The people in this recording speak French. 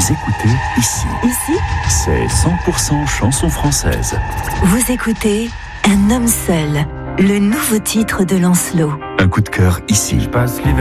Vous écoutez ici. Ici, C'est 100% chanson française. vous écoutez Un homme seul, le nouveau titre de Lancelot. Un coup de cœur ici. Je passe l'hiver